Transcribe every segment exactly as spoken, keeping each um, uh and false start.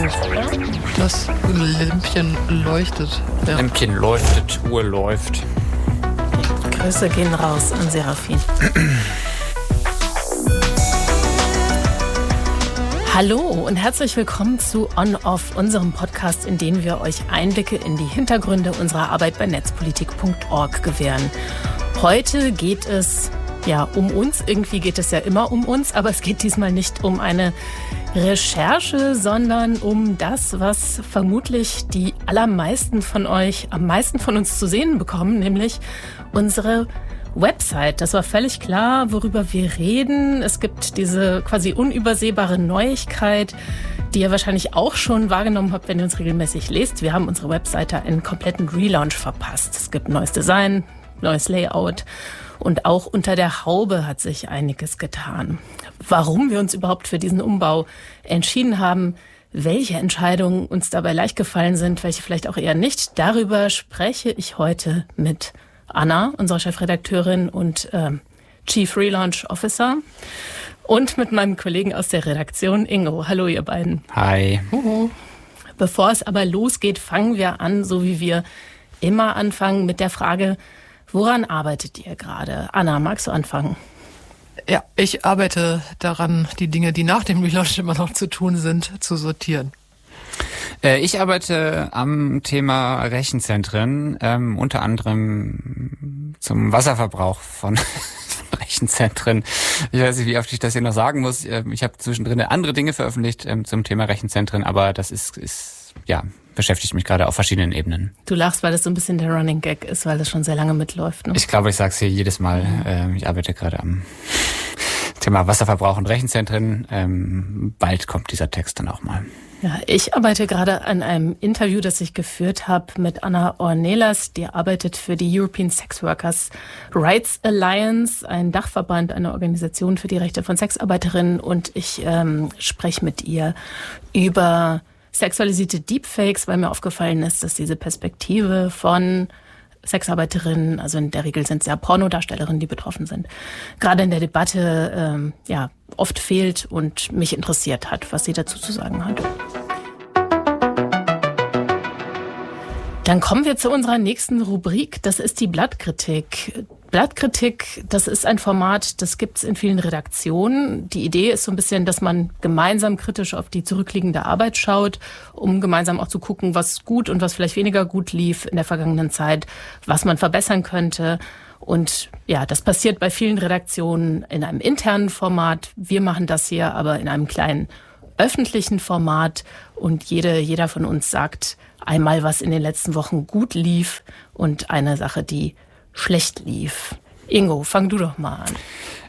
Das Lämpchen leuchtet. Ja. Lämpchen leuchtet, Uhr läuft. Grüße gehen raus an Serafin. Hallo und herzlich willkommen zu On-Off, unserem Podcast, in dem wir euch Einblicke in die Hintergründe unserer Arbeit bei netzpolitik punkt org gewähren. Heute geht es ja um uns, irgendwie geht es ja immer um uns, aber es geht diesmal nicht um eine Recherche, sondern um das, was vermutlich die allermeisten von euch am meisten von uns zu sehen bekommen, nämlich unsere Website. Das war völlig klar, worüber wir reden. Es gibt diese quasi unübersehbare Neuigkeit, die ihr wahrscheinlich auch schon wahrgenommen habt, wenn ihr uns regelmäßig lest. Wir haben unsere Webseite einen kompletten Relaunch verpasst. Es gibt neues Design, neues Layout und auch unter der Haube hat sich einiges getan. Warum wir uns überhaupt für diesen Umbau entschieden haben, welche Entscheidungen uns dabei leicht gefallen sind, welche vielleicht auch eher nicht, darüber spreche ich heute mit Anna, unsere Chefredakteurin und ähm, Chief Relaunch Officer, und mit meinem Kollegen aus der Redaktion, Ingo. Hallo, ihr beiden. Hi. Uhu. Bevor es aber losgeht, fangen wir an, so wie wir immer anfangen, mit der Frage, woran arbeitet ihr gerade? Anna, magst du anfangen? Ja, ich arbeite daran, die Dinge, die nach dem Relaunch immer noch zu tun sind, zu sortieren. Ich arbeite am Thema Rechenzentren, ähm, unter anderem zum Wasserverbrauch von, von Rechenzentren. Ich weiß nicht, wie oft ich das hier noch sagen muss. Ich habe zwischendrin andere Dinge veröffentlicht ähm, zum Thema Rechenzentren, aber das ist, ist ja beschäftigt mich gerade auf verschiedenen Ebenen. Du lachst, weil das so ein bisschen der Running Gag ist, weil das schon sehr lange mitläuft. Ne? Ich glaube, ich sage es hier jedes Mal. Äh, ich arbeite gerade am Thema Wasserverbrauch und Rechenzentren. Ähm, bald kommt dieser Text dann auch mal. Ja, ich arbeite gerade an einem Interview, das ich geführt habe mit Anna Ornelas. Die arbeitet für die European Sex Workers Rights Alliance, ein Dachverband, eine Organisation für die Rechte von Sexarbeiterinnen. Und ich ähm, spreche mit ihr über sexualisierte Deepfakes, weil mir aufgefallen ist, dass diese Perspektive von Sexarbeiterinnen, also in der Regel sind es ja Pornodarstellerinnen, die betroffen sind, gerade in der Debatte ähm, ja oft fehlt und mich interessiert hat, was sie dazu zu sagen hat. Dann kommen wir zu unserer nächsten Rubrik, das ist die Blattkritik. Blattkritik, das ist ein Format, das gibt's in vielen Redaktionen. Die Idee ist so ein bisschen, dass man gemeinsam kritisch auf die zurückliegende Arbeit schaut, um gemeinsam auch zu gucken, was gut und was vielleicht weniger gut lief in der vergangenen Zeit, was man verbessern könnte. Und ja, das passiert bei vielen Redaktionen in einem internen Format. Wir machen das hier aber in einem kleinen öffentlichen Format. Und jede, jeder von uns sagt einmal, was in den letzten Wochen gut lief und eine Sache, die schlecht lief. Ingo, fang du doch mal an.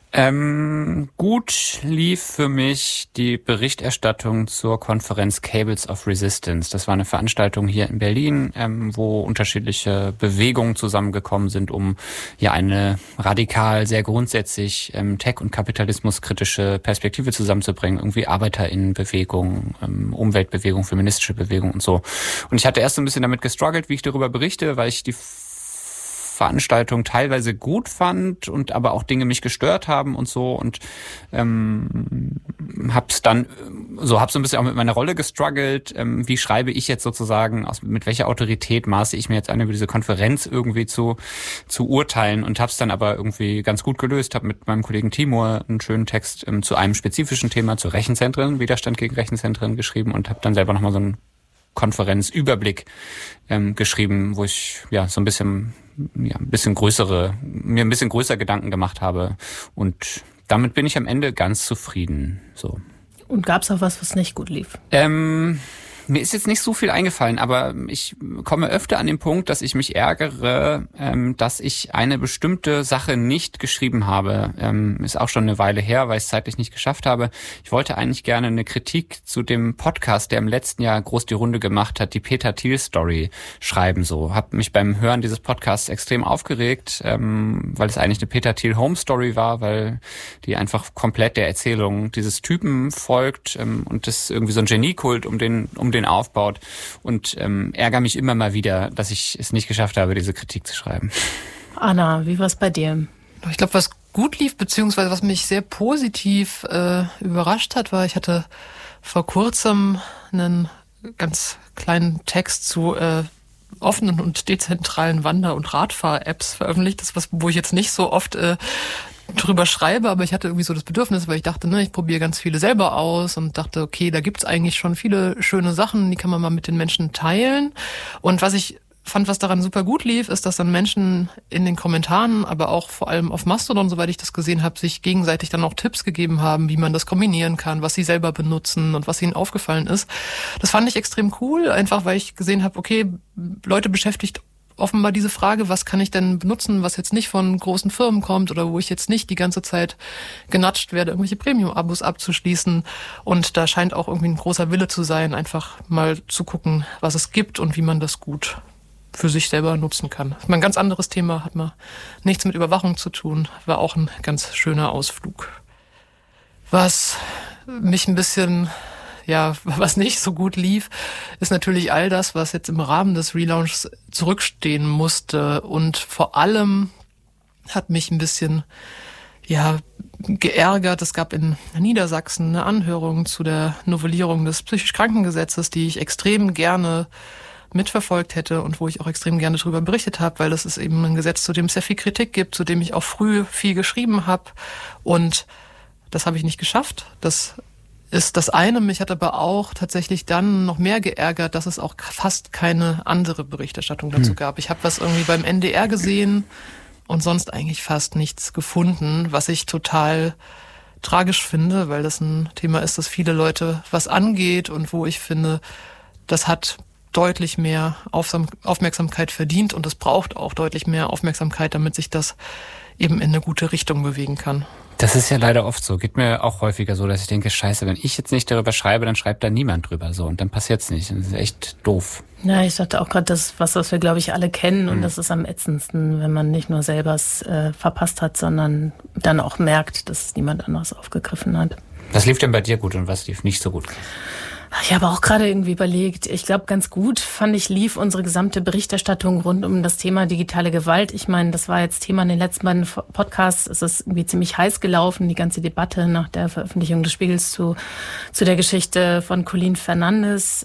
Ähm, gut lief für mich die Berichterstattung zur Konferenz Cables of Resistance. Das war eine Veranstaltung hier in Berlin, ähm, wo unterschiedliche Bewegungen zusammengekommen sind, um ja eine radikal, sehr grundsätzlich ähm, Tech- und kapitalismuskritische Perspektive zusammenzubringen. Irgendwie ArbeiterInnenbewegung, ähm, Umweltbewegung, feministische Bewegung und so. Und ich hatte erst so ein bisschen damit gestruggelt, wie ich darüber berichte, weil ich die Veranstaltung teilweise gut fand und aber auch Dinge mich gestört haben und so, und ähm, hab's dann so hab so ein bisschen auch mit meiner Rolle gestruggelt. Ähm, wie schreibe ich jetzt sozusagen, aus mit welcher Autorität maße ich mir jetzt an, über diese Konferenz irgendwie zu zu urteilen, und hab's dann aber irgendwie ganz gut gelöst. Hab mit meinem Kollegen Timur einen schönen Text ähm, zu einem spezifischen Thema, zu Rechenzentren, Widerstand gegen Rechenzentren geschrieben, und hab dann selber nochmal so einen Konferenzüberblick ähm, geschrieben, wo ich ja so ein bisschen ja ein bisschen größere mir ein bisschen größer Gedanken gemacht habe, und damit bin ich am Ende ganz zufrieden. So. Und gab's auch was, was nicht gut lief? Ähm, mir ist jetzt nicht so viel eingefallen, aber ich komme öfter an den Punkt, dass ich mich ärgere, ähm, dass ich eine bestimmte Sache nicht geschrieben habe. Ähm, ist auch schon eine Weile her, weil ich es zeitlich nicht geschafft habe. Ich wollte eigentlich gerne eine Kritik zu dem Podcast, der im letzten Jahr groß die Runde gemacht hat, die Peter Thiel Story, schreiben. So, habe mich beim Hören dieses Podcasts extrem aufgeregt, ähm, weil es eigentlich eine Peter Thiel Home Story war, weil die einfach komplett der Erzählung dieses Typen folgt, ähm, und das irgendwie so ein Geniekult um den um den aufbaut, und ähm, ärgere mich immer mal wieder, dass ich es nicht geschafft habe, diese Kritik zu schreiben. Anna, wie war's bei dir? Ich glaube, was gut lief, beziehungsweise was mich sehr positiv äh, überrascht hat, war, ich hatte vor kurzem einen ganz kleinen Text zu äh, offenen und dezentralen Wander- und Radfahr-Apps veröffentlicht. Das ist was, wo ich jetzt nicht so oft äh, drüber schreibe, aber ich hatte irgendwie so das Bedürfnis, weil ich dachte, ne, ich probiere ganz viele selber aus und dachte, okay, da gibt's eigentlich schon viele schöne Sachen, die kann man mal mit den Menschen teilen. Und was ich fand, was daran super gut lief, ist, dass dann Menschen in den Kommentaren, aber auch vor allem auf Mastodon, soweit ich das gesehen habe, sich gegenseitig dann auch Tipps gegeben haben, wie man das kombinieren kann, was sie selber benutzen und was ihnen aufgefallen ist. Das fand ich extrem cool, einfach weil ich gesehen habe, okay, Leute beschäftigt offenbar diese Frage, was kann ich denn benutzen, was jetzt nicht von großen Firmen kommt oder wo ich jetzt nicht die ganze Zeit genatscht werde, irgendwelche Premium-Abos abzuschließen. Und da scheint auch irgendwie ein großer Wille zu sein, einfach mal zu gucken, was es gibt und wie man das gut für sich selber nutzen kann. Das ist mal ein ganz anderes Thema, hat mal nichts mit Überwachung zu tun, war auch ein ganz schöner Ausflug. Was mich ein bisschen... Ja, was nicht so gut lief, ist natürlich all das, was jetzt im Rahmen des Relaunchs zurückstehen musste. Und vor allem hat mich ein bisschen, ja, geärgert. Es gab in Niedersachsen eine Anhörung zu der Novellierung des psychisch Krankengesetzes, die ich extrem gerne mitverfolgt hätte und wo ich auch extrem gerne darüber berichtet habe, weil das ist eben ein Gesetz, zu dem es sehr viel Kritik gibt, zu dem ich auch früh viel geschrieben habe. Und das habe ich nicht geschafft. Das ist das eine. Mich hat aber auch tatsächlich dann noch mehr geärgert, dass es auch fast keine andere Berichterstattung dazu gab. Ich habe was irgendwie beim N D R gesehen und sonst eigentlich fast nichts gefunden, was ich total tragisch finde, weil das ein Thema ist, das viele Leute was angeht und wo ich finde, das hat deutlich mehr Aufmerksamkeit verdient und es braucht auch deutlich mehr Aufmerksamkeit, damit sich das eben in eine gute Richtung bewegen kann. Das ist ja leider oft so. Geht mir auch häufiger so, dass ich denke, scheiße, wenn ich jetzt nicht darüber schreibe, dann schreibt da niemand drüber. So, und dann passiert's nicht. Das ist echt doof. Ja, ich dachte auch gerade, das was, was wir, glaube ich, alle kennen. Und mhm. das ist am ätzendsten, wenn man nicht nur selber es äh, verpasst hat, sondern dann auch merkt, dass es niemand anderes aufgegriffen hat. Was lief denn bei dir gut und was lief nicht so gut? Ich habe auch gerade irgendwie überlegt, ich glaube ganz gut, fand ich, lief unsere gesamte Berichterstattung rund um das Thema digitale Gewalt. Ich meine, das war jetzt Thema in den letzten beiden Podcasts. Es ist irgendwie ziemlich heiß gelaufen, die ganze Debatte nach der Veröffentlichung des Spiegels zu, zu der Geschichte von Colleen Fernandes.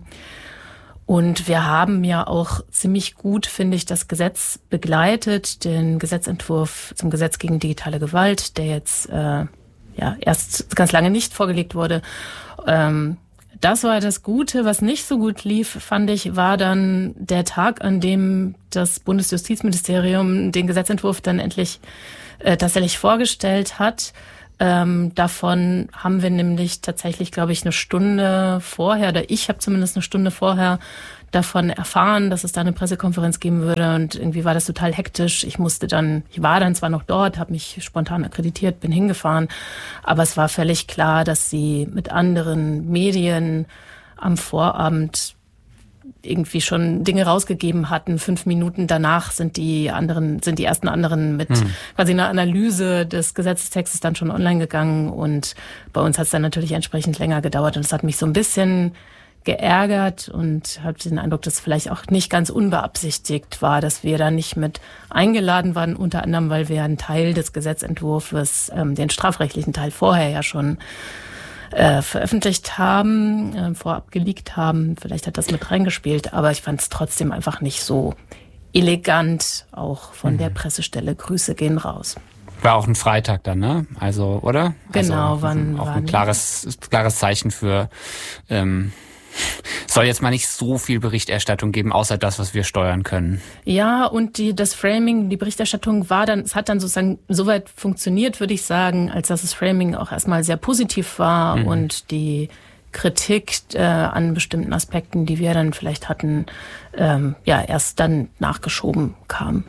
Und wir haben ja auch ziemlich gut, finde ich, das Gesetz begleitet, den Gesetzentwurf zum Gesetz gegen digitale Gewalt, der jetzt äh, ja erst ganz lange nicht vorgelegt wurde. Ähm, Das war das Gute. Was nicht so gut lief, fand ich, war dann der Tag, an dem das Bundesjustizministerium den Gesetzentwurf dann endlich äh, tatsächlich vorgestellt hat. Ähm, davon haben wir nämlich tatsächlich, glaube ich, eine Stunde vorher, oder ich habe zumindest eine Stunde vorher davon erfahren, dass es da eine Pressekonferenz geben würde, und irgendwie war das total hektisch. Ich musste dann, ich war dann zwar noch dort, habe mich spontan akkreditiert, bin hingefahren, aber es war völlig klar, dass sie mit anderen Medien am Vorabend irgendwie schon Dinge rausgegeben hatten. Fünf Minuten danach sind die anderen, sind die ersten anderen mit hm. quasi einer Analyse des Gesetzestextes dann schon online gegangen, und bei uns hat es dann natürlich entsprechend länger gedauert, und es hat mich so ein bisschen geärgert und habe den Eindruck, dass es vielleicht auch nicht ganz unbeabsichtigt war, dass wir da nicht mit eingeladen waren, unter anderem, weil wir einen Teil des Gesetzentwurfs, ähm, den strafrechtlichen Teil, vorher ja schon äh, veröffentlicht haben, äh, vorab geleakt haben. Vielleicht hat das mit reingespielt, aber ich fand es trotzdem einfach nicht so elegant, auch von mhm. der Pressestelle. Grüße gehen raus. War auch ein Freitag dann, ne? Also, oder? Genau, also, wann auch ein klares, klares Zeichen für, ähm, soll jetzt mal nicht so viel Berichterstattung geben, außer das, was wir steuern können. Ja, und die, das Framing, die Berichterstattung war dann, es hat dann sozusagen soweit funktioniert, würde ich sagen, als dass das Framing auch erstmal sehr positiv war mhm. und die Kritik äh, an bestimmten Aspekten, die wir dann vielleicht hatten, ähm, ja, erst dann nachgeschoben kam.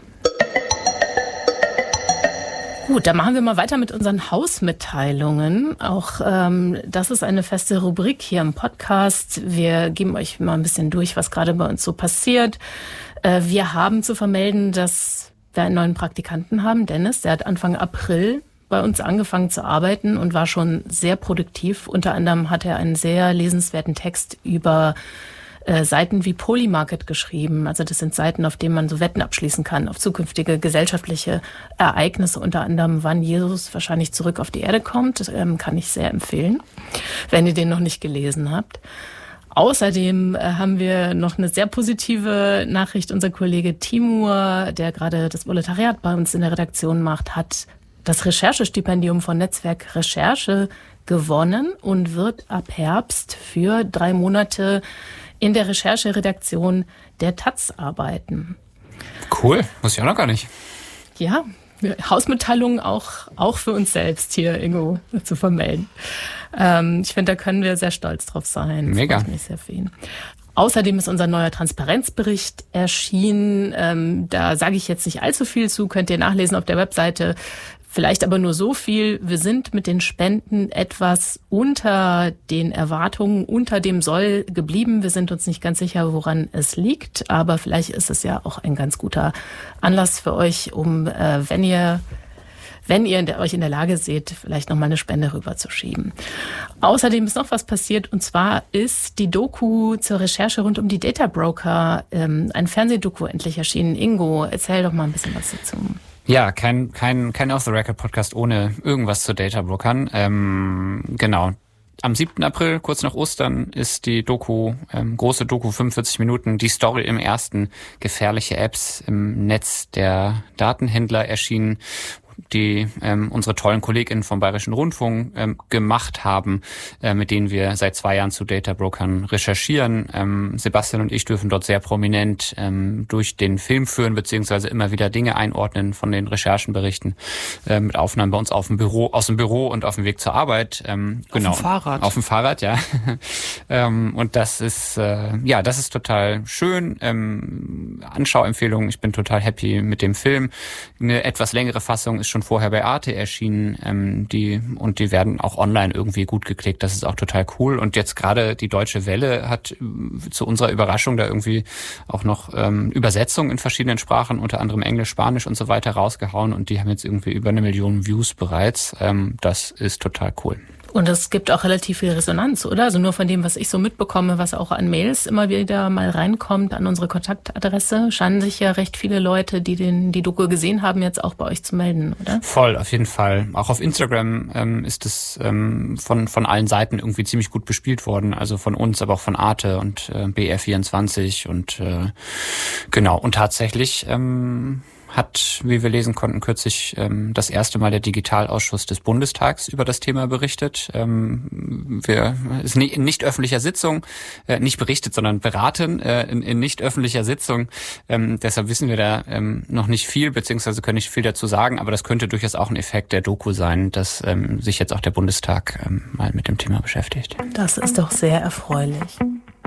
Gut, dann machen wir mal weiter mit unseren Hausmitteilungen. Auch ähm, das ist eine feste Rubrik hier im Podcast. Wir geben euch mal ein bisschen durch, was gerade bei uns so passiert. Äh, wir haben zu vermelden, dass wir einen neuen Praktikanten haben, Dennis. Der hat Anfang April bei uns angefangen zu arbeiten und war schon sehr produktiv. Unter anderem hat er einen sehr lesenswerten Text über äh, Seiten wie Polymarket geschrieben. Also das sind Seiten, auf denen man so Wetten abschließen kann auf zukünftige gesellschaftliche Ereignisse, unter anderem, wann Jesus wahrscheinlich zurück auf die Erde kommt. Das ähm, kann ich sehr empfehlen, wenn ihr den noch nicht gelesen habt. Außerdem haben wir noch eine sehr positive Nachricht. Unser Kollege Timur, der gerade das Volontariat bei uns in der Redaktion macht, hat das Recherchestipendium von Netzwerk Recherche gewonnen und wird ab Herbst für drei Monate in der Rechercheredaktion der Taz arbeiten. Cool, wusste ich auch noch gar nicht. Ja, Hausmitteilungen auch, auch für uns selbst hier, Ingo, zu vermelden. Ähm, ich finde, da können wir sehr stolz drauf sein. Mega. Freut mich sehr für ihn. Außerdem ist unser neuer Transparenzbericht erschienen. Ähm, da sage ich jetzt nicht allzu viel zu, könnt ihr nachlesen auf der Webseite. Vielleicht aber nur so viel. Wir sind mit den Spenden etwas unter den Erwartungen, unter dem Soll geblieben. Wir sind uns nicht ganz sicher, woran es liegt. Aber vielleicht ist es ja auch ein ganz guter Anlass für euch, um, äh, wenn ihr wenn ihr in der, euch in der Lage seht, vielleicht nochmal eine Spende rüberzuschieben. Außerdem ist noch was passiert, und zwar ist die Doku zur Recherche rund um die Data Broker, ähm, ein Fernsehdoku endlich erschienen. Ingo, erzähl doch mal ein bisschen was dazu. Ja, kein kein kein Off-the-Record-Podcast ohne irgendwas zu Data-Brokern. Ähm, genau. Am siebten April, kurz nach Ostern, ist die Doku, ähm, große Doku, fünfundvierzig Minuten, die Story im ersten, gefährliche Apps im Netz der Datenhändler erschienen, die ähm, unsere tollen KollegInnen vom Bayerischen Rundfunk ähm, gemacht haben, äh, mit denen wir seit zwei Jahren zu Data Brokern recherchieren. Ähm, Sebastian und ich dürfen dort sehr prominent ähm, durch den Film führen, beziehungsweise immer wieder Dinge einordnen von den Recherchenberichten, äh, mit Aufnahmen bei uns auf dem Büro, aus dem Büro und auf dem Weg zur Arbeit. Ähm, auf genau. dem Fahrrad. Auf dem Fahrrad, ja. ähm, und das ist, äh, ja, das ist total schön. Ähm, Anschauempfehlung, ich bin total happy mit dem Film. Eine etwas längere Fassung ist schon vorher bei Arte erschienen, ähm, die und die werden auch online irgendwie gut geklickt. Das ist auch total cool. Und jetzt gerade die Deutsche Welle hat äh, zu unserer Überraschung da irgendwie auch noch ähm, Übersetzungen in verschiedenen Sprachen, unter anderem Englisch, Spanisch und so weiter rausgehauen. Und die haben jetzt irgendwie über eine Million Views bereits. Ähm, das ist total cool. Und es gibt auch relativ viel Resonanz, oder? Also nur von dem, was ich so mitbekomme, was auch an Mails immer wieder mal reinkommt an unsere Kontaktadresse, scheinen sich ja recht viele Leute, die den die Doku gesehen haben, jetzt auch bei euch zu melden, oder? Voll, auf jeden Fall. Auch auf Instagram ähm, ist es ähm, von von allen Seiten irgendwie ziemlich gut bespielt worden. Also von uns, aber auch von Arte und äh, B R vierundzwanzig und äh, genau. Und tatsächlich ähm, hat, wie wir lesen konnten, kürzlich ähm, das erste Mal der Digitalausschuss des Bundestags über das Thema berichtet. Ähm, wir ist nie, in nicht öffentlicher Sitzung, äh, nicht berichtet, sondern beraten äh, in, in nicht öffentlicher Sitzung. Ähm, deshalb wissen wir da ähm, noch nicht viel, beziehungsweise können nicht viel dazu sagen, aber das könnte durchaus auch ein Effekt der Doku sein, dass ähm, sich jetzt auch der Bundestag ähm, mal mit dem Thema beschäftigt. Das ist doch sehr erfreulich.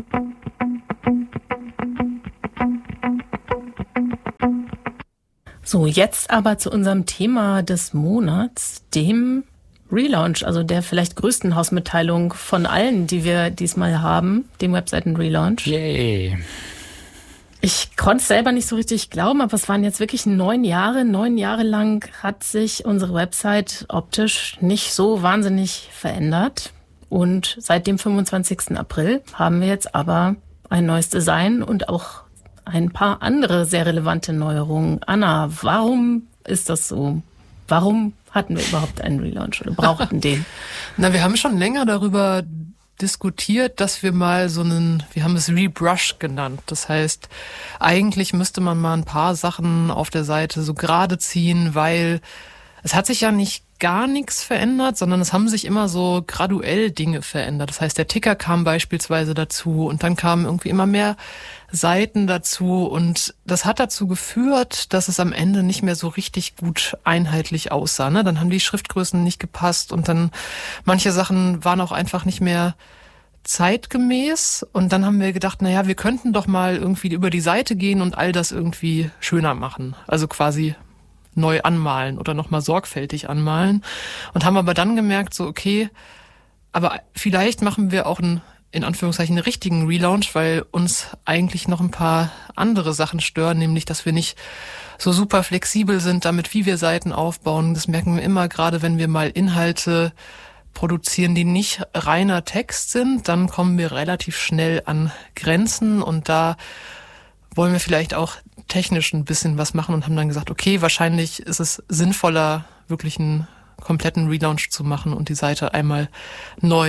So, jetzt aber zu unserem Thema des Monats, dem Relaunch, also der vielleicht größten Hausmitteilung von allen, die wir diesmal haben, dem Webseiten-Relaunch. Yay! Ich konnte es selber nicht so richtig glauben, aber es waren jetzt wirklich neun Jahre. Neun Jahre lang hat sich unsere Website optisch nicht so wahnsinnig verändert. Und seit dem fünfundzwanzigsten April haben wir jetzt aber ein neues Design und auch ein paar andere sehr relevante Neuerungen. Anna, warum ist das so? Warum hatten wir überhaupt einen Relaunch oder brauchten den? Na, wir haben schon länger darüber diskutiert, dass wir mal so einen, wir haben es Rebrush genannt. Das heißt, eigentlich müsste man mal ein paar Sachen auf der Seite so gerade ziehen, weil es hat sich ja nicht gar nichts verändert, sondern es haben sich immer so graduell Dinge verändert. Das heißt, der Ticker kam beispielsweise dazu und dann kamen irgendwie immer mehr Seiten dazu und das hat dazu geführt, dass es am Ende nicht mehr so richtig gut einheitlich aussah. Ne? Dann haben die Schriftgrößen nicht gepasst und dann manche Sachen waren auch einfach nicht mehr zeitgemäß und dann haben wir gedacht, naja, wir könnten doch mal irgendwie über die Seite gehen und all das irgendwie schöner machen. Also quasi neu anmalen oder nochmal sorgfältig anmalen und haben aber dann gemerkt, so okay, aber vielleicht machen wir auch einen, in Anführungszeichen, einen richtigen Relaunch, weil uns eigentlich noch ein paar andere Sachen stören, nämlich, dass wir nicht so super flexibel sind damit, wie wir Seiten aufbauen. Das merken wir immer, gerade wenn wir mal Inhalte produzieren, die nicht reiner Text sind, dann kommen wir relativ schnell an Grenzen und da wollen wir vielleicht auch technisch ein bisschen was machen und haben dann gesagt, okay, wahrscheinlich ist es sinnvoller, wirklich einen kompletten Relaunch zu machen und die Seite einmal neu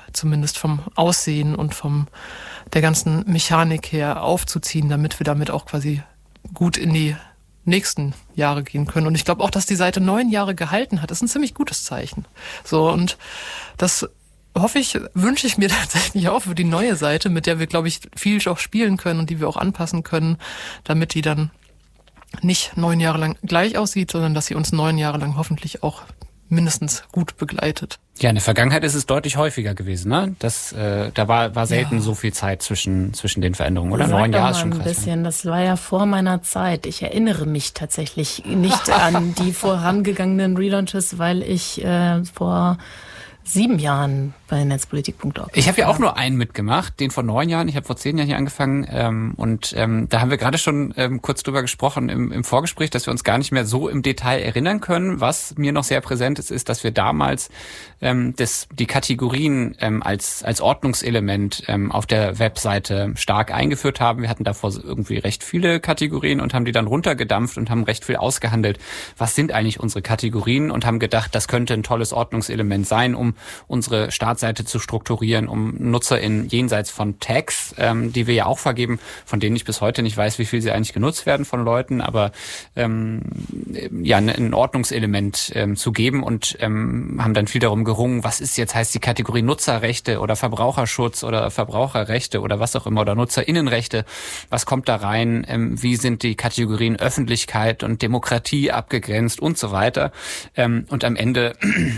zumindest vom Aussehen und vom der ganzen Mechanik her aufzuziehen, damit wir damit auch quasi gut in die nächsten Jahre gehen können. Und ich glaube auch, dass die Seite neun Jahre gehalten hat, ist ein ziemlich gutes Zeichen. So, und das hoffe ich, wünsche ich mir tatsächlich auch für die neue Seite, mit der wir, glaube ich, viel auch spielen können und die wir auch anpassen können, damit die dann nicht neun Jahre lang gleich aussieht, sondern dass sie uns neun Jahre lang hoffentlich auch mindestens gut begleitet. Ja, in der Vergangenheit ist es deutlich häufiger gewesen, ne? Das, äh, da war, war selten ja. so viel Zeit zwischen, zwischen den Veränderungen, oder? Sag Neun Jahre ist schon krass. Ein bisschen, das war ja vor meiner Zeit. Ich erinnere mich tatsächlich nicht an die vorangegangenen Relaunches, weil ich äh, vor sieben Jahren bei netzpolitik punkt org. Ich habe ja auch nur einen mitgemacht, den vor neun Jahren. Ich habe vor zehn Jahren hier angefangen ähm, und ähm, da haben wir gerade schon ähm, kurz drüber gesprochen im, im Vorgespräch, dass wir uns gar nicht mehr so im Detail erinnern können. Was mir noch sehr präsent ist, ist, dass wir damals ähm, das, die Kategorien ähm, als als Ordnungselement ähm, auf der Webseite stark eingeführt haben. Wir hatten davor irgendwie recht viele Kategorien und haben die dann runtergedampft und haben recht viel ausgehandelt. Was sind eigentlich unsere Kategorien? Und haben gedacht, das könnte ein tolles Ordnungselement sein, um unsere Startseite zu strukturieren, um NutzerInnen jenseits von Tags, ähm, die wir ja auch vergeben, von denen ich bis heute nicht weiß, wie viel sie eigentlich genutzt werden von Leuten, aber ähm, ja, ein Ordnungselement ähm, zu geben und ähm, haben dann viel darum gerungen, was ist jetzt, heißt die Kategorie Nutzerrechte oder Verbraucherschutz oder Verbraucherrechte oder was auch immer oder NutzerInnenrechte, was kommt da rein, ähm, wie sind die Kategorien Öffentlichkeit und Demokratie abgegrenzt und so weiter. Ähm, und am Ende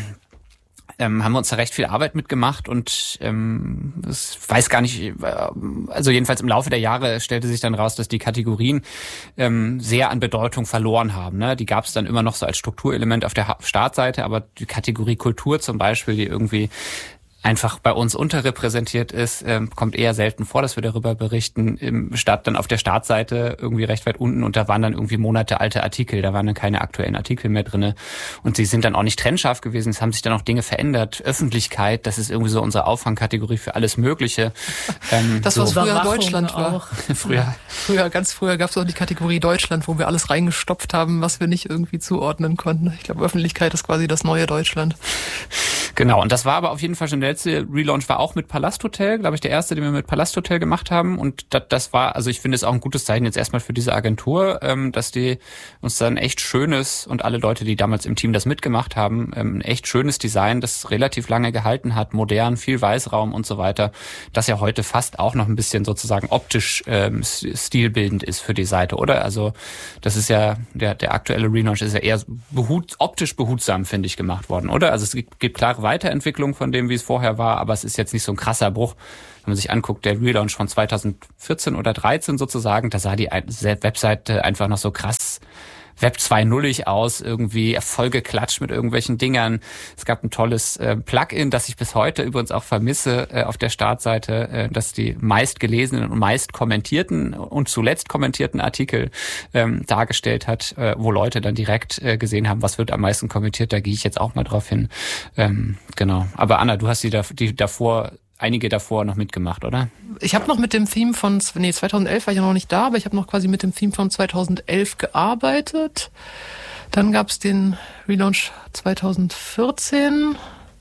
Ähm, haben wir uns da recht viel Arbeit mitgemacht und ähm, ich weiß gar nicht, äh, also jedenfalls im Laufe der Jahre stellte sich dann raus, dass die Kategorien ähm, sehr an Bedeutung verloren haben. Ne? Die gab es dann immer noch so als Strukturelement auf der Startseite, aber die Kategorie Kultur zum Beispiel, die irgendwie einfach bei uns unterrepräsentiert ist, ähm, kommt eher selten vor, dass wir darüber berichten, im Start dann auf der Startseite irgendwie recht weit unten und da waren dann irgendwie monatealte Artikel, da waren dann keine aktuellen Artikel mehr drinne und sie sind dann auch nicht trennscharf gewesen, es haben sich dann auch Dinge verändert, Öffentlichkeit, das ist irgendwie so unsere Auffangkategorie für alles Mögliche. Ähm, das, was so. früher Deutschland war. Auch. früher. früher, ganz früher gab es auch die Kategorie Deutschland, wo wir alles reingestopft haben, was wir nicht irgendwie zuordnen konnten. Ich glaube, Öffentlichkeit ist quasi das neue Deutschland. Genau, und das war aber auf jeden Fall schon der letzte Relaunch, war auch mit Palasthotel, glaube ich, der erste, den wir mit Palasthotel gemacht haben. Und das, das war, also ich finde es auch ein gutes Zeichen jetzt erstmal für diese Agentur, ähm, dass die uns dann echt schönes und alle Leute, die damals im Team das mitgemacht haben, ähm, ein echt schönes Design, das relativ lange gehalten hat, modern, viel Weißraum und so weiter, das ja heute fast auch noch ein bisschen sozusagen optisch ähm, stilbildend ist für die Seite, oder? Also das ist ja, der, der aktuelle Relaunch ist ja eher behut, optisch behutsam, finde ich, gemacht worden, oder? Also es gibt, gibt klare Weiterentwicklung von dem, wie es vorher war, aber es ist jetzt nicht so ein krasser Bruch. Wenn man sich anguckt, der Relaunch von zweitausendvierzehn oder dreizehn sozusagen, da sah die Webseite einfach noch so krass Web zwei Punkt null aus, irgendwie vollgeklatscht mit irgendwelchen Dingern. Es gab ein tolles äh, Plugin, das ich bis heute übrigens auch vermisse äh, auf der Startseite, äh, das die meist gelesenen und meist kommentierten und zuletzt kommentierten Artikel ähm, dargestellt hat, äh, wo Leute dann direkt äh, gesehen haben, was wird am meisten kommentiert. Da gehe ich jetzt auch mal drauf hin. Ähm, genau. Aber Anna, du hast die, da, die davor einige davor noch mitgemacht, oder? Ich habe noch mit dem Theme von, nee, zweitausendelf war ich ja noch nicht da, aber ich habe noch quasi mit dem Theme von zweitausendelf gearbeitet. Dann gab es den Relaunch zweitausendvierzehn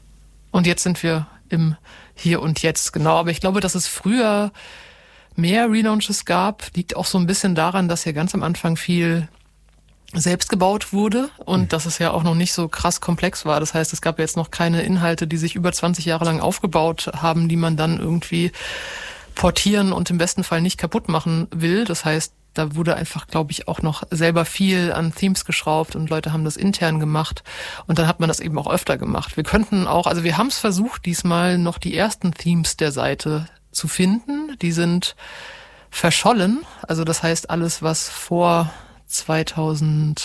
und jetzt sind wir im Hier und Jetzt, genau. Aber ich glaube, dass es früher mehr Relaunches gab, liegt auch so ein bisschen daran, dass hier ganz am Anfang viel selbst gebaut wurde und dass es ja auch noch nicht so krass komplex war. Das heißt, es gab jetzt noch keine Inhalte, die sich über zwanzig Jahre lang aufgebaut haben, die man dann irgendwie portieren und im besten Fall nicht kaputt machen will. Das heißt, da wurde einfach, glaube ich, auch noch selber viel an Themes geschraubt und Leute haben das intern gemacht und dann hat man das eben auch öfter gemacht. Wir könnten auch, also wir haben es versucht, diesmal noch die ersten Themes der Seite zu finden. Die sind verschollen. Also das heißt, alles, was vor zweitausendsieben,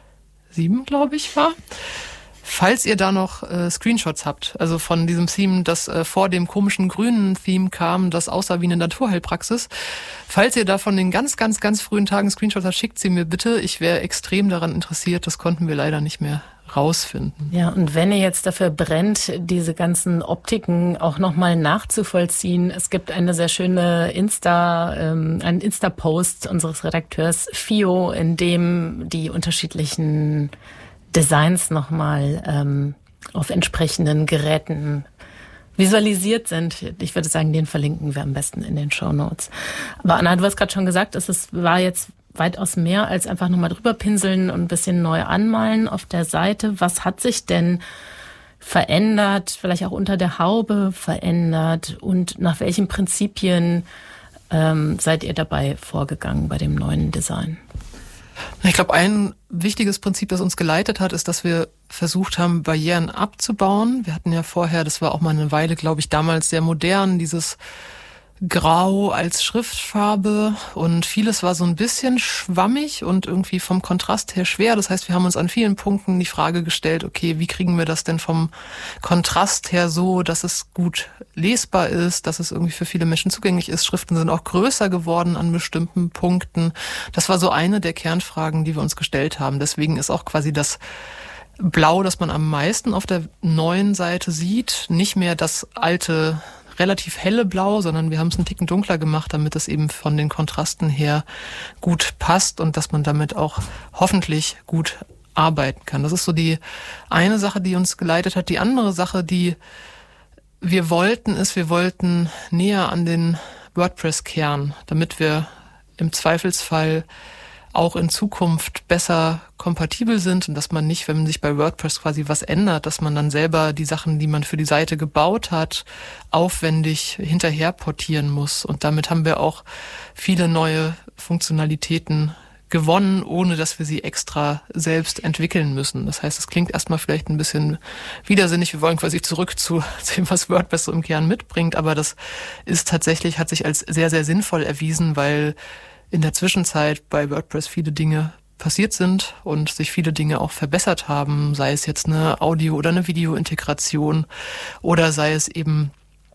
glaube ich, war. Falls ihr da noch äh, Screenshots habt, also von diesem Theme, das äh, vor dem komischen grünen Theme kam, das aussah wie eine Naturheilpraxis. Falls ihr da von den ganz, ganz, ganz frühen Tagen Screenshots habt, schickt sie mir bitte. Ich wäre extrem daran interessiert. Das konnten wir leider nicht mehr rausfinden. Ja, und wenn ihr jetzt dafür brennt, diese ganzen Optiken auch nochmal nachzuvollziehen, es gibt eine sehr schöne Insta, ähm, einen Insta-Post unseres Redakteurs Fio, in dem die unterschiedlichen Designs nochmal ähm, auf entsprechenden Geräten visualisiert sind. Ich würde sagen, den verlinken wir am besten in den Shownotes. Aber Anna, du hast gerade schon gesagt, es ist, war jetzt weitaus mehr als einfach nochmal drüber pinseln und ein bisschen neu anmalen auf der Seite. Was hat sich denn verändert, vielleicht auch unter der Haube verändert und nach welchen Prinzipien ähm, seid ihr dabei vorgegangen bei dem neuen Design? Ich glaube, ein wichtiges Prinzip, das uns geleitet hat, ist, dass wir versucht haben, Barrieren abzubauen. Wir hatten ja vorher, das war auch mal eine Weile, glaube ich, damals sehr modern, dieses Grau als Schriftfarbe und vieles war so ein bisschen schwammig und irgendwie vom Kontrast her schwer. Das heißt, wir haben uns an vielen Punkten die Frage gestellt, okay, wie kriegen wir das denn vom Kontrast her so, dass es gut lesbar ist, dass es irgendwie für viele Menschen zugänglich ist. Schriften sind auch größer geworden an bestimmten Punkten. Das war so eine der Kernfragen, die wir uns gestellt haben. Deswegen ist auch quasi das Blau, das man am meisten auf der neuen Seite sieht, nicht mehr das alte relativ helle Blau, sondern wir haben es einen Ticken dunkler gemacht, damit es eben von den Kontrasten her gut passt und dass man damit auch hoffentlich gut arbeiten kann. Das ist so die eine Sache, die uns geleitet hat. Die andere Sache, die wir wollten, ist, wir wollten näher an den WordPress-Kern, damit wir im Zweifelsfall auch in Zukunft besser kompatibel sind und dass man nicht, wenn man sich bei WordPress quasi was ändert, dass man dann selber die Sachen, die man für die Seite gebaut hat, aufwendig hinterher portieren muss. Und damit haben wir auch viele neue Funktionalitäten gewonnen, ohne dass wir sie extra selbst entwickeln müssen. Das heißt, es klingt erstmal vielleicht ein bisschen widersinnig. Wir wollen quasi zurück zu dem, was WordPress so im Kern mitbringt, aber das ist tatsächlich, hat sich als sehr, sehr sinnvoll erwiesen, weil in der Zwischenzeit bei WordPress viele Dinge passiert sind und sich viele Dinge auch verbessert haben, sei es jetzt eine Audio- oder eine Videointegration oder sei es eben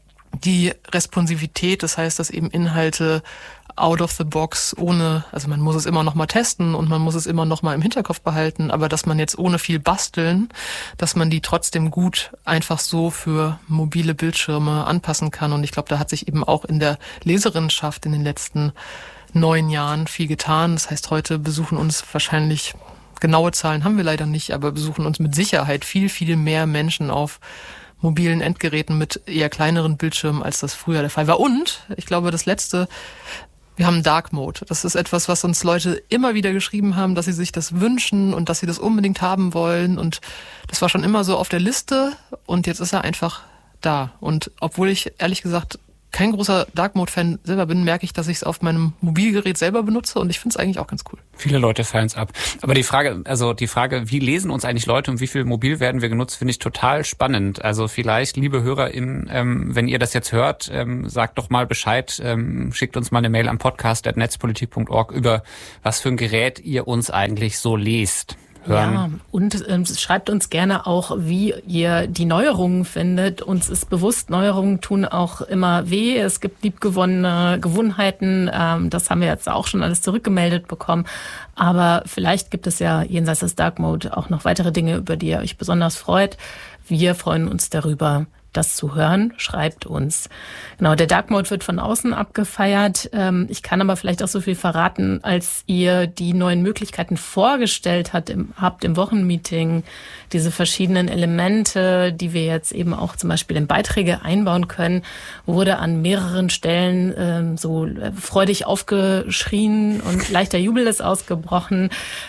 die Responsivität, das heißt, dass eben Inhalte out of the box ohne, also man muss es immer noch mal testen und man muss es immer noch mal im Hinterkopf behalten, aber dass man jetzt ohne viel basteln, dass man die trotzdem gut einfach so für mobile Bildschirme anpassen kann. Und ich glaube, da hat sich eben auch in der Leserinnenschaft in den letzten neun Jahren viel getan. Das heißt, heute besuchen uns wahrscheinlich, genaue Zahlen haben wir leider nicht, aber besuchen uns mit Sicherheit viel, viel mehr Menschen auf mobilen Endgeräten mit eher kleineren Bildschirmen, als das früher der Fall war. Und ich glaube, das Letzte, wir haben Dark Mode. Das ist etwas, was uns Leute immer wieder geschrieben haben, dass sie sich das wünschen und dass sie das unbedingt haben wollen. Und das war schon immer so auf der Liste und jetzt ist er einfach da. Und obwohl ich ehrlich gesagt kein großer Dark Mode-Fan selber bin, merke ich, dass ich es auf meinem Mobilgerät selber benutze und ich finde es eigentlich auch ganz cool. Viele Leute feiern es ab. Aber die Frage, also die Frage, wie lesen uns eigentlich Leute und wie viel mobil werden wir genutzt, finde ich total spannend. Also vielleicht, liebe HörerInnen, ähm, wenn ihr das jetzt hört, ähm, sagt doch mal Bescheid, ähm, schickt uns mal eine Mail am podcast at netzpolitik punkt org über was für ein Gerät ihr uns eigentlich so lest. Hören. Ja, und ähm, schreibt uns gerne auch, wie ihr die Neuerungen findet. Uns ist bewusst, Neuerungen tun auch immer weh. Es gibt liebgewonnene Gewohnheiten. Ähm, das haben wir jetzt auch schon alles zurückgemeldet bekommen. Aber vielleicht gibt es ja jenseits des Dark Mode auch noch weitere Dinge, über die ihr euch besonders freut. Wir freuen uns darüber, das zu hören. Schreibt uns. Genau, der Dark Mode wird von außen abgefeiert. Ich kann aber vielleicht auch so viel verraten, als ihr die neuen Möglichkeiten vorgestellt habt im, habt im Wochenmeeting, diese verschiedenen Elemente, die wir jetzt eben auch zum Beispiel in Beiträge einbauen können, wurde an mehreren Stellen ähm, so freudig aufgeschrien und leichter Jubel ist ausgebrochen.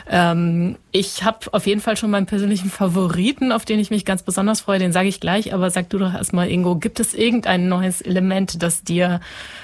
Ähm, ich habe auf jeden Fall schon meinen persönlichen Favoriten, auf den ich mich ganz besonders freue, den sage ich gleich, aber sag du doch erstmal, Ingo, gibt es irgendein neues Element, das dir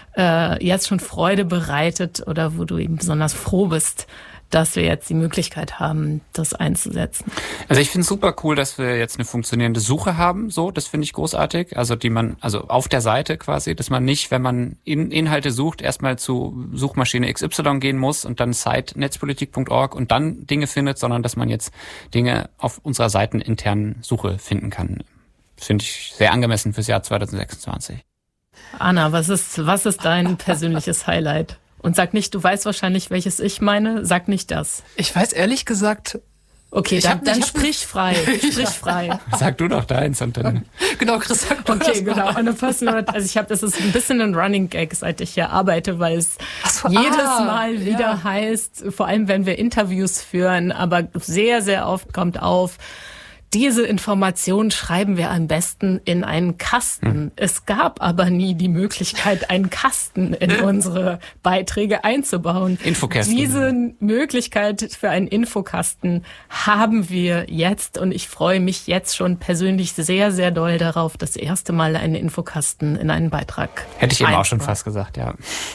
äh, jetzt schon Freude bereitet oder wo du eben besonders froh bist, dass wir jetzt die Möglichkeit haben, das einzusetzen? Also ich finde es super cool, dass wir jetzt eine funktionierende Suche haben. So, das finde ich großartig. Also die man, also auf der Seite quasi, dass man nicht, wenn man in Inhalte sucht, erstmal zu Suchmaschine X Y gehen muss und dann Site netzpolitik punkt org und dann Dinge findet, sondern dass man jetzt Dinge auf unserer seiteninternen Suche finden kann. Das finde ich sehr angemessen fürs Jahr zwanzig sechsundzwanzig. Anna, was ist, was ist dein persönliches Highlight? Und sag nicht, du weißt wahrscheinlich, welches ich meine. Sag nicht das. Ich weiß ehrlich gesagt. Okay, ich dann, hab, dann ich sprich frei. Sprich frei. Sag du doch deins und dann. Genau, Chris, sag du Okay, das genau. mal. Eine personal, also ich habe, das ist ein bisschen ein Running Gag, seit ich hier arbeite, weil es so, jedes ah, Mal wieder ja. heißt, vor allem wenn wir Interviews führen, aber sehr, sehr oft kommt auf, Diese Information schreiben wir am besten in einen Kasten. Hm. Es gab aber nie die Möglichkeit, einen Kasten in unsere Beiträge einzubauen. Infokasten. Diese Möglichkeit für einen Infokasten haben wir jetzt und ich freue mich jetzt schon persönlich sehr, sehr doll darauf, das erste Mal einen Infokasten in einen Beitrag. Hätte ich eben auch schon fast gesagt, ja.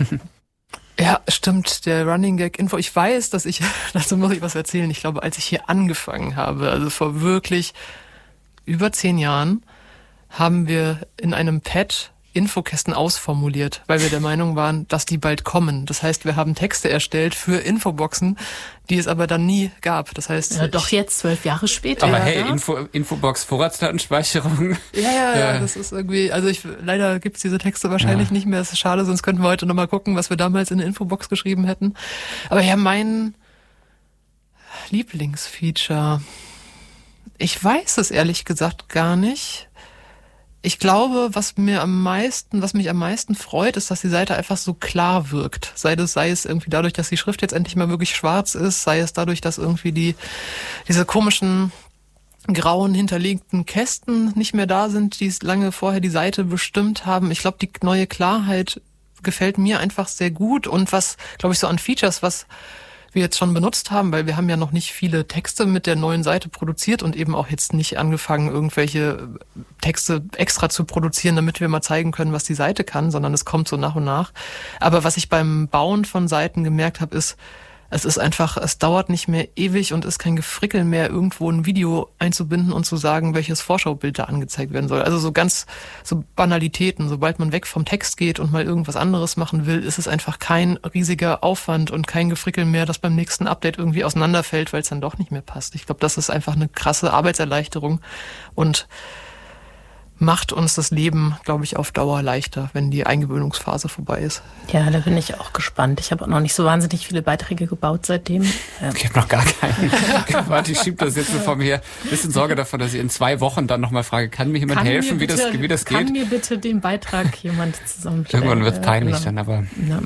Ja, stimmt, der Running Gag Info. Ich weiß, dass ich, dazu muss ich was erzählen. Ich glaube, als ich hier angefangen habe, also vor wirklich über zehn Jahren, haben wir in einem Pad Infokästen ausformuliert, weil wir der Meinung waren, dass die bald kommen. Das heißt, wir haben Texte erstellt für Infoboxen, die es aber dann nie gab. Das heißt, ja, doch jetzt zwölf Jahre später. Aber ja, hey, ja. Info, Infobox Vorratsdatenspeicherung. Ja, ja, ja, das ist irgendwie, also ich, leider gibt's diese Texte wahrscheinlich ja. nicht mehr. Das ist schade, sonst könnten wir heute nochmal gucken, was wir damals in der Infobox geschrieben hätten. Aber ja, mein Lieblingsfeature, ich weiß es ehrlich gesagt gar nicht. Ich glaube, was mir am meisten, was mich am meisten freut, ist, dass die Seite einfach so klar wirkt. Sei es, sei es irgendwie dadurch, dass die Schrift jetzt endlich mal wirklich schwarz ist, sei es dadurch, dass irgendwie die, diese komischen grauen hinterlegten Kästen nicht mehr da sind, die es lange vorher die Seite bestimmt haben. Ich glaube, die neue Klarheit gefällt mir einfach sehr gut und was, glaube ich, so an Features, was wir jetzt schon benutzt haben, weil wir haben ja noch nicht viele Texte mit der neuen Seite produziert und eben auch jetzt nicht angefangen, irgendwelche Texte extra zu produzieren, damit wir mal zeigen können, was die Seite kann, sondern es kommt so nach und nach. Aber was ich beim Bauen von Seiten gemerkt habe, ist, es ist einfach, es dauert nicht mehr ewig und ist kein Gefrickel mehr, irgendwo ein Video einzubinden und zu sagen, welches Vorschaubild da angezeigt werden soll. Also so ganz, so Banalitäten. Sobald man weg vom Text geht und mal irgendwas anderes machen will, ist es einfach kein riesiger Aufwand und kein Gefrickel mehr, das beim nächsten Update irgendwie auseinanderfällt, weil es dann doch nicht mehr passt. Ich glaube, das ist einfach eine krasse Arbeitserleichterung und macht uns das Leben, glaube ich, auf Dauer leichter, wenn die Eingewöhnungsphase vorbei ist. Ja, da bin ich auch gespannt. Ich habe auch noch nicht so wahnsinnig viele Beiträge gebaut seitdem. Ja. Ich habe noch gar keinen. Warte, ich schiebe das jetzt so vor mir her. Bisschen Sorge davon, dass ich in zwei Wochen dann nochmal frage, kann mir jemand kann helfen, mir bitte, wie, das, wie das geht? Kann mir bitte den Beitrag jemand zusammenstellen? Irgendwann wird es peinlich ja, dann, aber... Ja.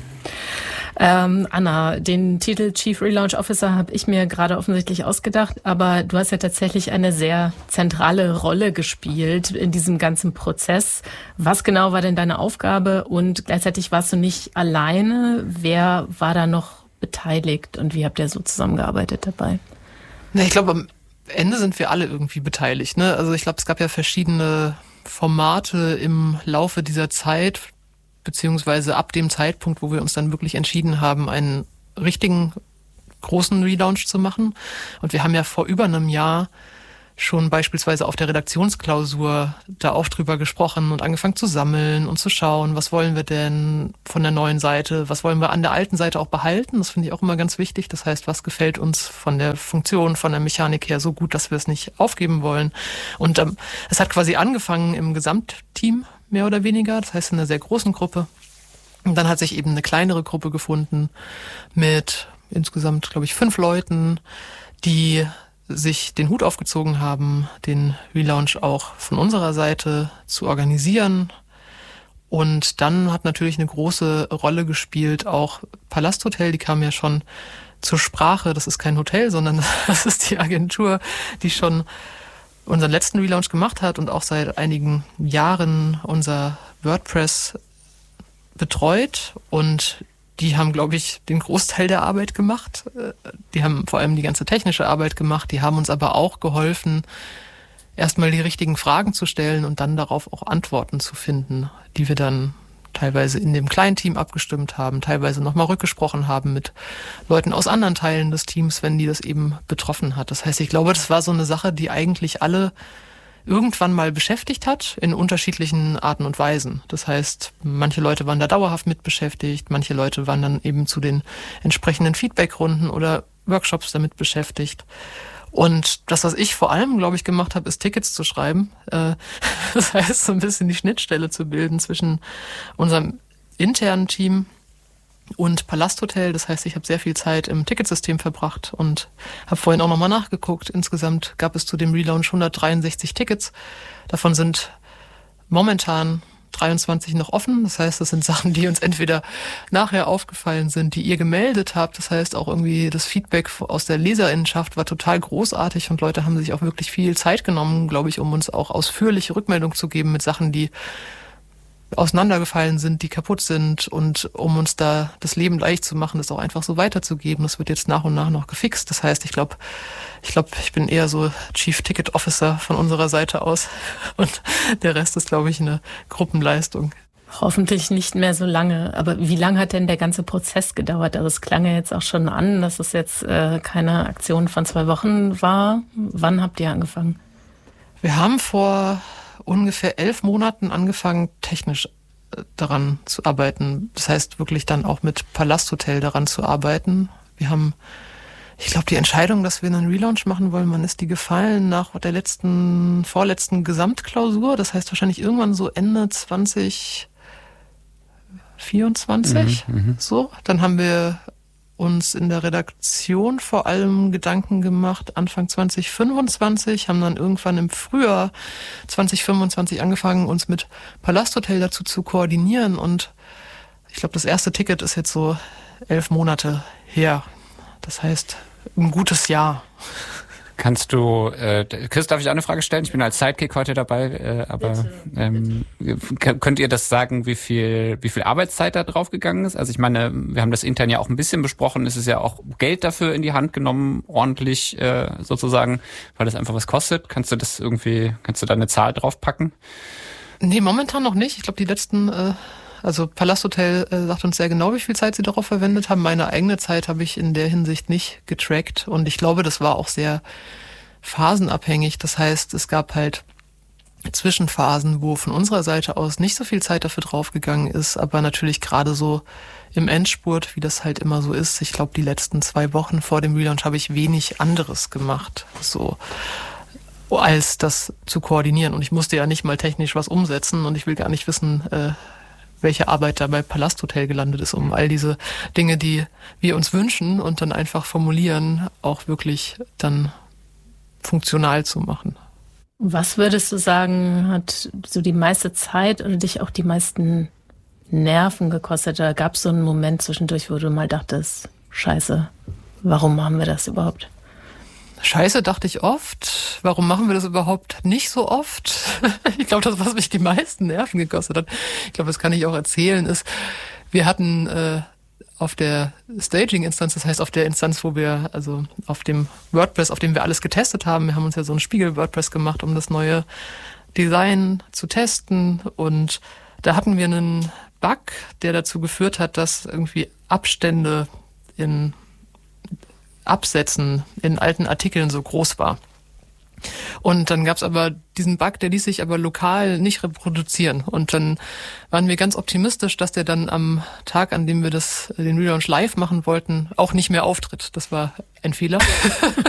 Ähm, Anna, den Titel Chief Relaunch Officer habe ich mir gerade offensichtlich ausgedacht, aber du hast ja tatsächlich eine sehr zentrale Rolle gespielt in diesem ganzen Prozess. Was genau war denn deine Aufgabe und gleichzeitig warst du nicht alleine? Wer war da noch beteiligt und wie habt ihr so zusammengearbeitet dabei? Na, ich glaube, am Ende sind wir alle irgendwie beteiligt, ne? Also ich glaube, es gab ja verschiedene Formate im Laufe dieser Zeit, beziehungsweise ab dem Zeitpunkt, wo wir uns dann wirklich entschieden haben, einen richtigen großen Relaunch zu machen. Und wir haben ja vor über einem Jahr schon beispielsweise auf der Redaktionsklausur da auch drüber gesprochen und angefangen zu sammeln und zu schauen, was wollen wir denn von der neuen Seite, was wollen wir an der alten Seite auch behalten. Das finde ich auch immer ganz wichtig. Das heißt, was gefällt uns von der Funktion, von der Mechanik her so gut, dass wir es nicht aufgeben wollen. Und ähm, es hat quasi angefangen im Gesamtteam, mehr oder weniger, das heißt in einer sehr großen Gruppe. Und dann hat sich eben eine kleinere Gruppe gefunden mit insgesamt, glaube ich, fünf Leuten, die sich den Hut aufgezogen haben, den Relaunch auch von unserer Seite zu organisieren. Und dann hat natürlich eine große Rolle gespielt auch Palasthotel, die kam ja schon zur Sprache. Das ist kein Hotel, sondern das ist die Agentur, die schon unseren letzten Relaunch gemacht hat und auch seit einigen Jahren unser WordPress betreut. Und die haben, glaube ich, den Großteil der Arbeit gemacht. Die haben vor allem die ganze technische Arbeit gemacht. Die haben uns aber auch geholfen, erstmal die richtigen Fragen zu stellen und dann darauf auch Antworten zu finden, die wir dann teilweise in dem kleinen Team abgestimmt haben, teilweise nochmal rückgesprochen haben mit Leuten aus anderen Teilen des Teams, wenn die das eben betroffen hat. Das heißt, ich glaube, das war so eine Sache, die eigentlich alle irgendwann mal beschäftigt hat, in unterschiedlichen Arten und Weisen. Das heißt, manche Leute waren da dauerhaft mit beschäftigt, manche Leute waren dann eben zu den entsprechenden Feedbackrunden oder Workshops damit beschäftigt. Und das, was ich vor allem, glaube ich, gemacht habe, ist Tickets zu schreiben. Das heißt, so ein bisschen die Schnittstelle zu bilden zwischen unserem internen Team und Palasthotel. Das heißt, ich habe sehr viel Zeit im Ticketsystem verbracht und habe vorhin auch nochmal nachgeguckt. Insgesamt gab es zu dem Relaunch hundertdreiundsechzig Tickets. Davon sind momentan dreiundzwanzig noch offen. Das heißt, das sind Sachen, die uns entweder nachher aufgefallen sind, die ihr gemeldet habt. Das heißt, auch irgendwie das Feedback aus der Leserinnenschaft war total großartig und Leute haben sich auch wirklich viel Zeit genommen, glaube ich, um uns auch ausführliche Rückmeldung zu geben mit Sachen, die auseinandergefallen sind, die kaputt sind und um uns da das Leben leicht zu machen, das auch einfach so weiterzugeben. Das wird jetzt nach und nach noch gefixt. Das heißt, ich glaube, ich glaube, ich bin eher so Chief Ticket Officer von unserer Seite aus und der Rest ist, glaube ich, eine Gruppenleistung. Hoffentlich nicht mehr so lange. Aber wie lange hat denn der ganze Prozess gedauert? Also es klang ja jetzt auch schon an, dass es jetzt äh, keine Aktion von zwei Wochen war. Wann habt ihr angefangen? Wir haben vor ungefähr elf Monaten angefangen, technisch daran zu arbeiten. Das heißt, wirklich dann auch mit Palasthotel daran zu arbeiten. Wir haben, ich glaube, die Entscheidung, dass wir einen Relaunch machen wollen, wann ist die gefallen? Nach der letzten, vorletzten Gesamtklausur. Das heißt wahrscheinlich irgendwann so Ende zwanzig vierundzwanzig. Mhm, so, dann haben wir uns in der Redaktion vor allem Gedanken gemacht, Anfang zwanzig fünfundzwanzig, haben dann irgendwann im Frühjahr zwanzig fünfundzwanzig angefangen, uns mit Palasthotel dazu zu koordinieren und ich glaube, das erste Ticket ist jetzt so elf Monate her. Das heißt, ein gutes Jahr. Kannst du, äh, Chris, darf ich auch eine Frage stellen? Ich bin als Sidekick heute dabei, äh, aber ähm, könnt ihr das sagen, wie viel wie viel Arbeitszeit da drauf gegangen ist? Also ich meine, wir haben das intern ja auch ein bisschen besprochen. Es ist ja auch Geld dafür in die Hand genommen, ordentlich äh, sozusagen, weil das einfach was kostet. Kannst du das irgendwie, kannst du da eine Zahl draufpacken? Nee, momentan noch nicht. Ich glaube, die letzten... Äh Also Palasthotel äh, sagt uns sehr genau, wie viel Zeit sie darauf verwendet haben. Meine eigene Zeit habe ich in der Hinsicht nicht getrackt. Und ich glaube, das war auch sehr phasenabhängig. Das heißt, es gab halt Zwischenphasen, wo von unserer Seite aus nicht so viel Zeit dafür draufgegangen ist. Aber natürlich gerade so im Endspurt, wie das halt immer so ist. Ich glaube, die letzten zwei Wochen vor dem Relaunch habe ich wenig anderes gemacht. So als das zu koordinieren. Und ich musste ja nicht mal technisch was umsetzen. Und ich will gar nicht wissen... Äh, welche Arbeit da bei Palasthotel gelandet ist, um all diese Dinge, die wir uns wünschen und dann einfach formulieren, auch wirklich dann funktional zu machen. Was würdest du sagen, hat so die meiste Zeit oder dich auch die meisten Nerven gekostet? Da gab es so einen Moment zwischendurch, wo du mal dachtest, scheiße, warum machen wir das überhaupt? Scheiße, dachte ich oft. Warum machen wir das überhaupt nicht so oft? Ich glaube, das, was mich die meisten Nerven gekostet hat, ich glaube, das kann ich auch erzählen, ist, wir hatten äh, auf der Staging-Instanz, das heißt auf der Instanz, wo wir, also auf dem WordPress, auf dem wir alles getestet haben, wir haben uns ja so einen Spiegel-WordPress gemacht, um das neue Design zu testen und da hatten wir einen Bug, der dazu geführt hat, dass irgendwie Abstände in Absätzen in alten Artikeln so groß war. Und dann gab's aber diesen Bug, der ließ sich aber lokal nicht reproduzieren. Und dann waren wir ganz optimistisch, dass der dann am Tag, an dem wir das den Relaunch live machen wollten, auch nicht mehr auftritt. Das war ein Fehler.